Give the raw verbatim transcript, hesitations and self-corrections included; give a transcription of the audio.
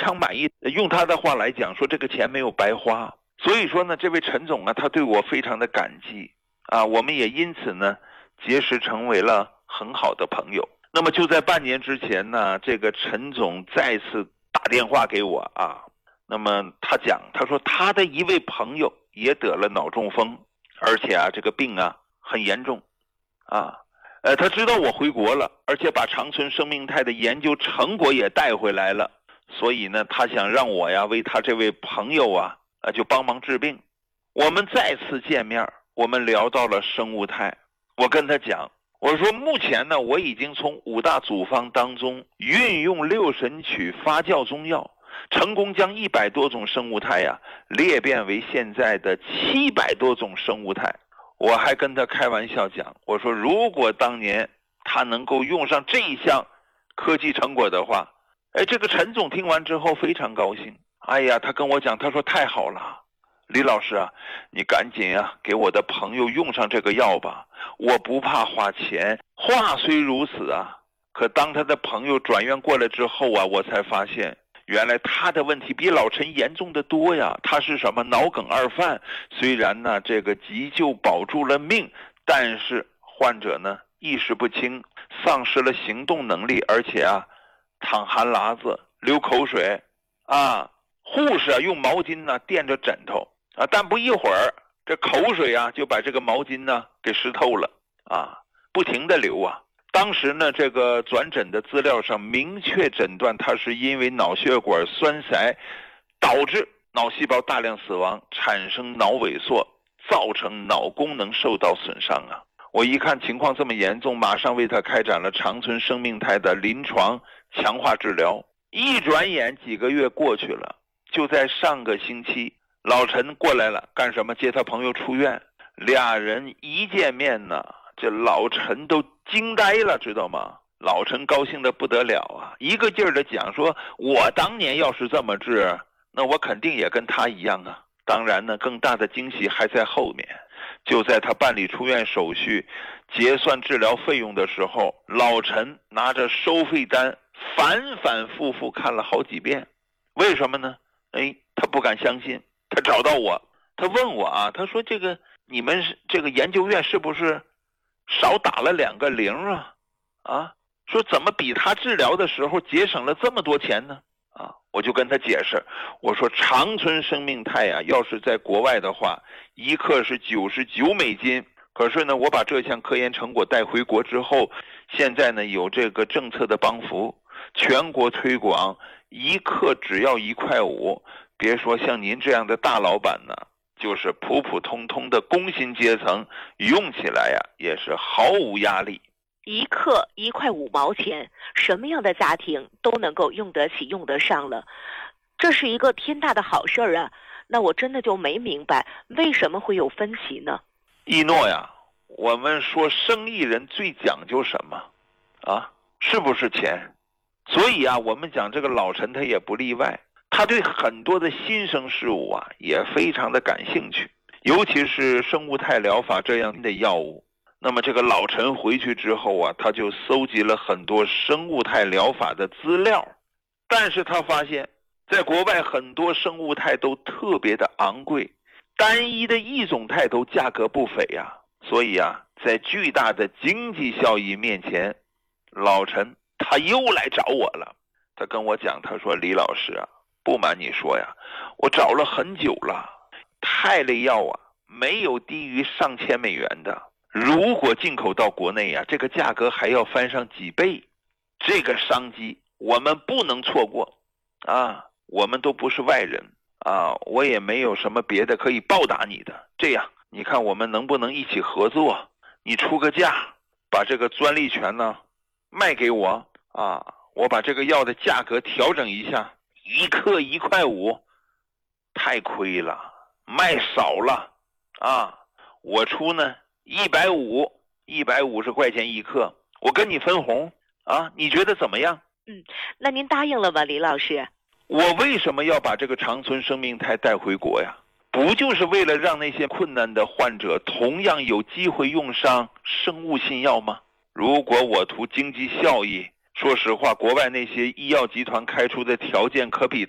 常满意。用他的话来讲，说这个钱没有白花。所以说呢，这位陈总啊，他对我非常的感激啊，我们也因此呢结识成为了很好的朋友。那么就在半年之前呢，这个陈总再次打电话给我啊，那么他讲，他说他的一位朋友也得了脑中风，而且啊这个病啊很严重啊，呃他知道我回国了，而且把长春生命态的研究成果也带回来了，所以呢他想让我呀为他这位朋友啊啊就帮忙治病。我们再次见面，我们聊到了生物态，我跟他讲，我说目前呢我已经从五大组方当中运用六神曲发酵中药，成功将一百多种生物态呀裂变为现在的七百多种生物态。我还跟他开玩笑讲，我说如果当年他能够用上这一项科技成果的话，哎，这个陈总听完之后非常高兴。哎呀，他跟我讲，他说太好了，李老师啊，你赶紧啊给我的朋友用上这个药吧，我不怕花钱。话虽如此啊，可当他的朋友转院过来之后啊，我才发现原来他的问题比老陈严重的多呀。他是什么脑梗二犯，虽然呢这个急救保住了命，但是患者呢意识不清，丧失了行动能力，而且啊淌汗喇子流口水啊，护士啊用毛巾呢垫着枕头啊，但不一会儿这口水啊就把这个毛巾呢给湿透了啊，不停的流啊。当时呢这个转诊的资料上明确诊断他是因为脑血管栓塞导致脑细胞大量死亡，产生脑萎缩，造成脑功能受到损伤啊。我一看情况这么严重，马上为他开展了长春生命态的临床强化治疗。一转眼几个月过去了，就在上个星期老陈过来了，干什么？接他朋友出院。俩人一见面呢，这老陈都惊呆了，知道吗？老陈高兴的不得了啊，一个劲儿的讲说，我当年要是这么治，那我肯定也跟他一样啊。当然呢，更大的惊喜还在后面。就在他办理出院手续结算治疗费用的时候，老陈拿着收费单反反复复看了好几遍。为什么呢？哎，他不敢相信。他找到我，他问我啊，他说这个你们这个研究院是不是少打了两个零啊？啊，说怎么比他治疗的时候节省了这么多钱呢？啊，我就跟他解释，我说长春生命态啊，要是在国外的话，一克是九十九美金。可是呢，我把这项科研成果带回国之后，现在呢有这个政策的帮扶，全国推广，一克只要一块五。别说像您这样的大老板呢，就是普普通通的工薪阶层，用起来呀也是毫无压力。 一克一块五毛钱，什么样的家庭都能够用得起用得上了，这是一个天大的好事儿啊！那我真的就没明白为什么会有分歧呢？ 一诺呀，我们说生意人最讲究什么啊？是不是钱？所以啊，我们讲这个老陈他也不例外，他对很多的新生事物啊也非常的感兴趣，尤其是生物态疗法这样的药物。那么这个老陈回去之后啊，他就搜集了很多生物态疗法的资料，但是他发现在国外很多生物态都特别的昂贵，单一的一种态都价格不菲啊。所以啊，在巨大的经济效益面前，老陈他又来找我了。他跟我讲，他说李老师啊，不瞒你说呀，我找了很久了，肽类药啊没有低于上千美元的，如果进口到国内啊，这个价格还要翻上几倍。这个商机我们不能错过啊！我们都不是外人啊，我也没有什么别的可以报答你的。这样，你看我们能不能一起合作？你出个价，把这个专利权呢卖给我啊！我把这个药的价格调整一下，一克一块五，太亏了，卖少了啊！我出呢一百五，一百五十块钱一克，我跟你分红啊！你觉得怎么样？ 嗯，那您答应了吧，李老师？ 我为什么要把这个长春生命态带回国呀？不就是为了让那些困难的患者同样有机会用上生物新药吗？如果我图经济效益，说实话，国外那些医药集团开出的条件可比